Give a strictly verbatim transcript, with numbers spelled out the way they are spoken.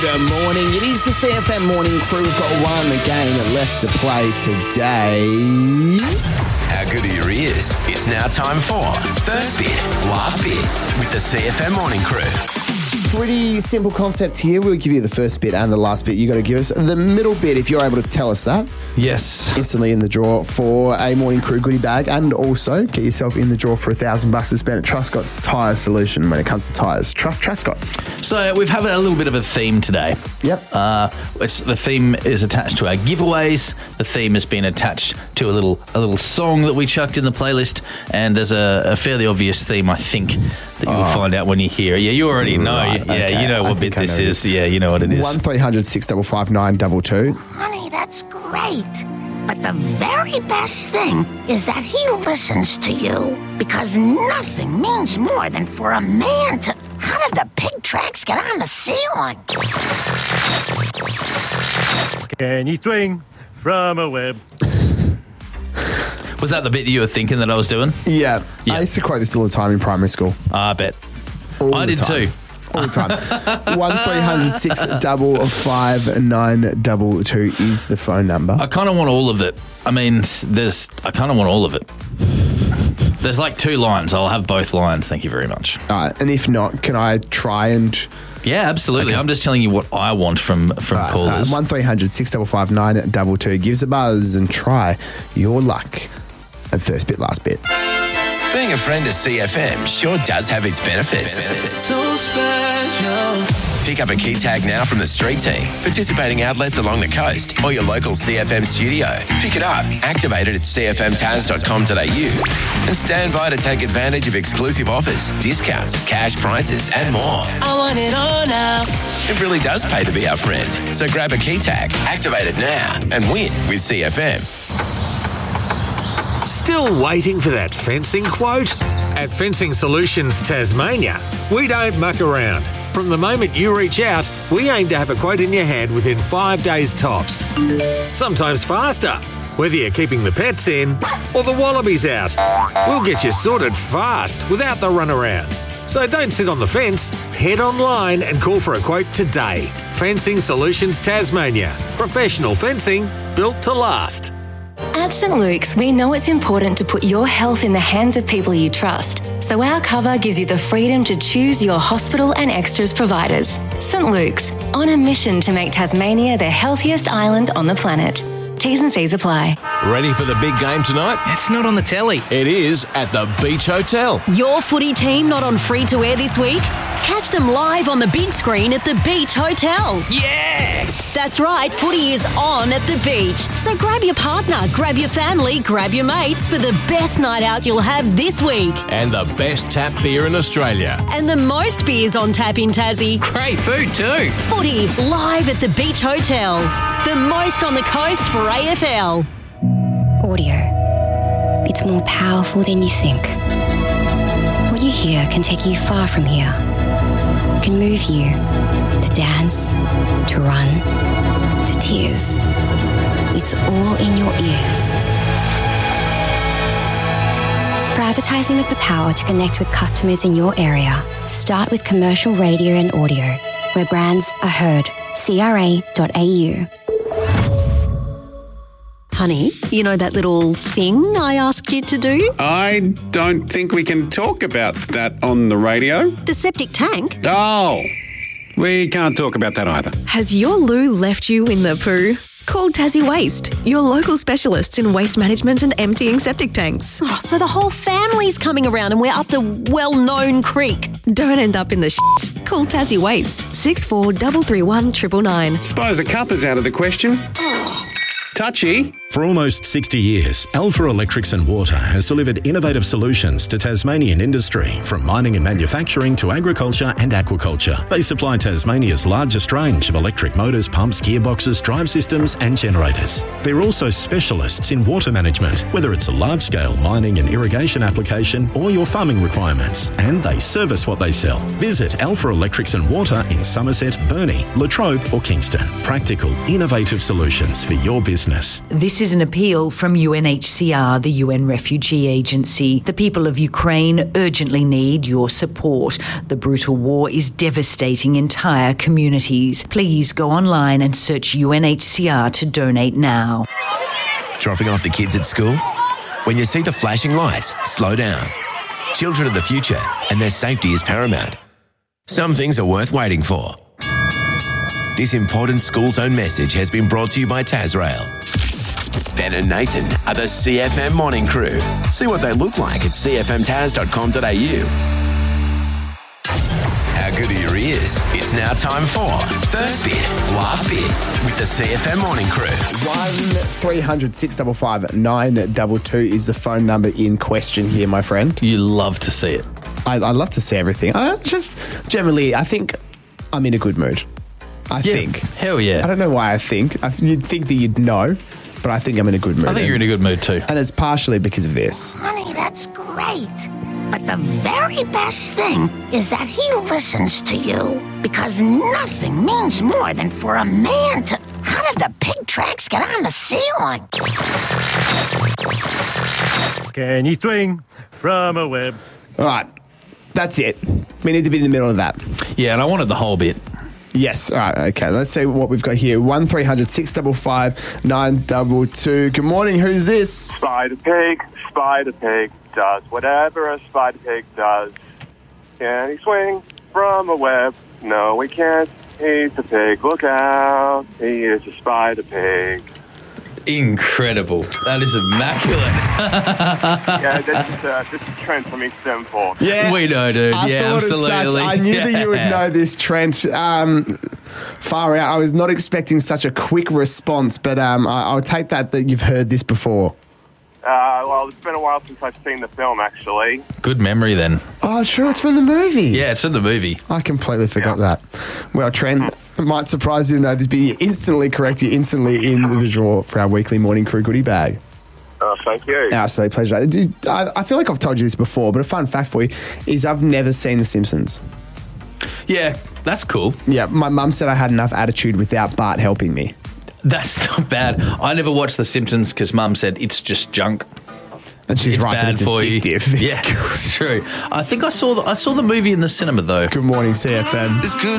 Good morning. It is the C F M Morning Crew. We've got one game left to play today. How good are your ears? It's now time for First Bit, Last Bit with the C F M Morning Crew. Pretty simple concept here. We'll give you the first bit and the last bit. You got to give us the middle bit if you're able to tell us that. Yes. Instantly in the draw for a Morning Crew goodie bag, and also get yourself in the draw for a thousand bucks to spend at Truscott's Tyre Solution when it comes to tyres. Trust Truscott's. So we've had a little bit of a theme today. Yep. Uh, it's, the theme is attached to our giveaways. The theme has been attached to a little a little song that we chucked in the playlist, and there's a, a fairly obvious theme, I think, that you'll oh. find out when you hear it. Yeah, you already know. Right, yeah, okay. you know what bit this is. Yeah, you know what it is. One three hundred six five five nine two two. Honey, that's great. But the very best thing is that he listens to you, because nothing means more than for a man to... How did the pig tracks get on the ceiling? Can you swing from a web? Was that the bit that you were thinking that I was doing? Yeah. Yeah. I used to quote this all the time in primary school. I bet. All I the did time. too. All the time. One three hundred six five five nine two two is the phone number. I kind of want all of it. I mean, there's. I kind of want all of it. There's like two lines. I'll have both lines. Thank you very much. All right. And if not, can I try and... Yeah, absolutely. Okay. I'm just telling you what I want from, from uh, callers. Uh, one three hundred six five five nine two two. Give us a buzz and try your luck at first bit, last bit. Being a friend of C F M sure does have its benefits. benefits. So special. Pick up a key tag now from the street team, participating outlets along the coast, or your local C F M studio. Pick it up, activate it at c f m taz dot com dot a u, and stand by to take advantage of exclusive offers, discounts, cash prizes, and more. I want it all now. It really does pay to be our friend. So grab a key tag, activate it now, and win with C F M. Still waiting for that fencing quote? At Fencing Solutions Tasmania, we don't muck around. From the moment you reach out, we aim to have a quote in your hand within five days tops. Sometimes faster, whether you're keeping the pets in or the wallabies out. We'll get you sorted fast without the runaround. So don't sit on the fence, head online and call for a quote today. Fencing Solutions Tasmania. Professional fencing built to last. At St Luke's, we know it's important to put your health in the hands of people you trust. So our cover gives you the freedom to choose your hospital and extras providers. St Luke's, on a mission to make Tasmania the healthiest island on the planet. T's and C's apply. Ready for the big game tonight? It's not on the telly. It is at the Beach Hotel. Your footy team not on free to air this week? Catch them live on the big screen at the Beach Hotel. Yes! That's right, footy is on at the beach. So grab your partner, grab your family, grab your mates for the best night out you'll have this week. And the best tap beer in Australia. And the most beers on tap in Tassie. Great food too. Footy live at the Beach Hotel. The most on the coast for A F L. Audio. It's more powerful than you think. What you hear can take you far from here. It can move you to dance, to run, to tears. It's all in your ears. For advertising with the power to connect with customers in your area, start with commercial radio and audio, where brands are heard. c r a dot a u. Honey, you know that little thing I asked you to do? I don't think we can talk about that on the radio. The septic tank? Oh, we can't talk about that either. Has your loo left you in the poo? Call Tassie Waste, your local specialists in waste management and emptying septic tanks. Oh, so the whole family's coming around and we're up the well-known creek. Don't end up in the shit. Call Tassie Waste, six four three three one nine nine nine. Suppose a cup is out of the question. Touchy. For almost sixty years, Alpha Electrics and Water has delivered innovative solutions to Tasmanian industry, from mining and manufacturing to agriculture and aquaculture. They supply Tasmania's largest range of electric motors, pumps, gearboxes, drive systems and generators. They're also specialists in water management, whether it's a large-scale mining and irrigation application or your farming requirements, and they service what they sell. Visit Alpha Electrics and Water in Somerset, Burnie, Latrobe or Kingston. Practical, innovative solutions for your business. This This is an appeal from U N H C R, the U N Refugee Agency. The people of Ukraine urgently need your support. The brutal war is devastating entire communities. Please go online and search U N H C R to donate now. Dropping off the kids at school? When you see the flashing lights, slow down. Children are the future, and their safety is paramount. Some things are worth waiting for. This important school zone message has been brought to you by Tasrail. Ben and Nathan are the C F M morning crew. See what they look like at c f m taz dot com dot a u. How good are your ears? It's now time for First Bit, Last Bit with the C F M morning crew. one three hundred six five five nine two two is the phone number in question here, my friend. You love to see it. I, I love to see everything. I just generally, I think I'm in a good mood. I Yeah, think. hell yeah. I don't know why I think. I, you'd think that you'd know, but I think I'm in a good mood. I think you're in a good mood too. And it's partially because of this. Honey, that's great. But the very best thing is that he listens to you. Because nothing means more than for a man to... How did the pig tracks get on the ceiling? Can you swing from a web? All right. That's it. We need to be in the middle of that. Yeah, and I wanted the whole bit. Yes. All right. Okay. Let's see what we've got here. one three hundred six five five nine two two. Good morning. Who's this? Spider Pig, Spider Pig does whatever a Spider Pig does. Can he swing from a web? No, he can't. He's a pig. Look out. He is a Spider Pig. Incredible. That is immaculate. Yeah, this is, uh, this is Trent from East Devonport. Yeah. We know, dude. I yeah, thought absolutely. As such, I knew yeah. that you would know this, Trent. Um, far out. I was not expecting such a quick response, but um, I, I'll take that that you've heard this before. Uh, well, it's been a while since I've seen the film, actually. Good memory then. Oh, sure, it's from the movie. Yeah, it's in the movie. I completely forgot that. Well, Trent, it might surprise you to know this, but you're instantly correct. You're instantly in the draw for our weekly morning crew goodie bag. Oh, thank you. Absolute pleasure. Dude, I, I feel like I've told you this before, but a fun fact for you is I've never seen The Simpsons. Yeah, that's cool. Yeah, my mum said I had enough attitude without Bart helping me. That's not bad. I never watched The Simpsons because Mum said it's just junk. And she's it's right, bad it's for addictive. you. It's Yeah, it's true. I think I saw the, I saw the movie in the cinema though. Good morning, C F M. It's good